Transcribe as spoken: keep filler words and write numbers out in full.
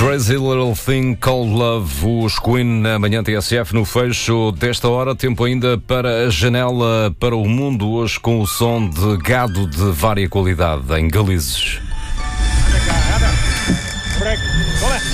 Crazy Little Thing Called Love, os Queen na manhã T S F no fecho desta hora. Tempo ainda para a janela para o mundo, hoje com o som de gado de vária qualidade em Galizes. Anda cá, anda. Break. Olha.